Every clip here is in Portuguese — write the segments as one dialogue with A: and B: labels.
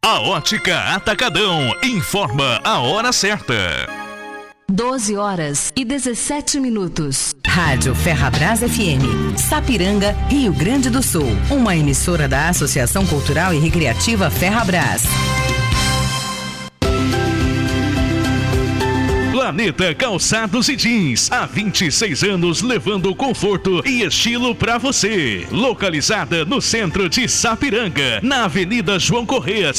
A: A Ótica Atacadão informa a hora certa.
B: 12h17.
C: Rádio Ferrabras FM, Sapiranga, Rio Grande do Sul. Uma emissora da Associação Cultural e Recreativa Ferrabras.
A: Planeta Calçados e Jeans, há 26 anos levando conforto e estilo pra você. Localizada no centro de Sapiranga, na Avenida João Correia,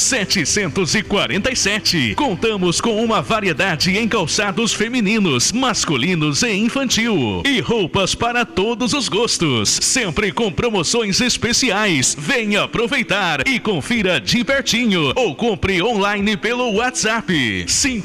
A: 747. Contamos com uma variedade em calçados femininos, masculinos e infantil. E roupas para todos os gostos, sempre com promoções especiais. Venha aproveitar e confira de pertinho ou compre online pelo WhatsApp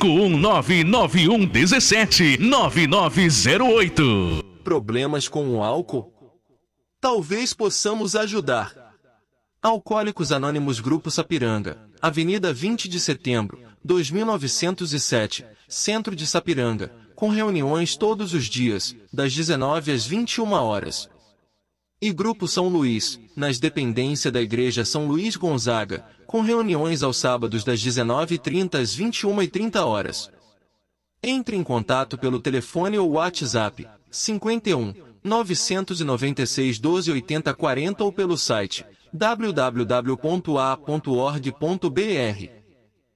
A: 51991179908.
D: Problemas com o álcool? Talvez possamos ajudar. Alcoólicos Anônimos Grupo Sapiranga, Avenida 20 de Setembro, 2907, Centro de Sapiranga, com reuniões todos os dias, das 19 às 21 horas. E Grupo São Luís, nas dependências da Igreja São Luís Gonzaga, com reuniões aos sábados das 19h30 às 21h30. Entre em contato pelo telefone ou WhatsApp 51 996 12 80 40 ou pelo site www.a.org.br.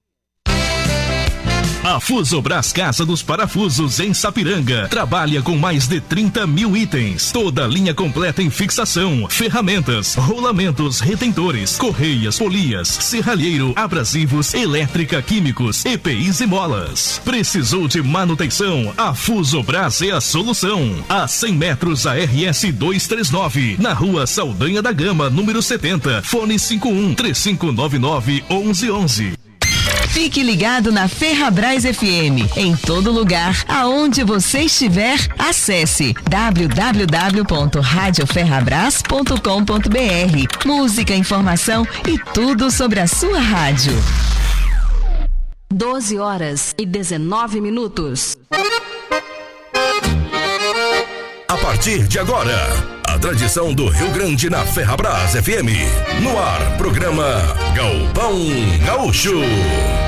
A: A Fusobras Casa dos Parafusos em Sapiranga trabalha com mais de 30 mil itens. Toda linha completa em fixação, ferramentas, rolamentos, retentores, correias, polias, serralheiro, abrasivos, elétrica, químicos, EPIs e molas. Precisou de manutenção? A Fusobras é a solução. A 100 metros a RS 239, na Rua Saldanha da Gama, número 70, fone 51 3599 1111.
C: Fique ligado na Ferrabras FM. Em todo lugar, aonde você estiver, acesse www.radioferrabras.com.br. Música, informação e tudo sobre a sua rádio.
B: 12h19.
E: A partir de agora, a tradição do Rio Grande na Ferrabras FM. No ar, programa Galpão Gaúcho.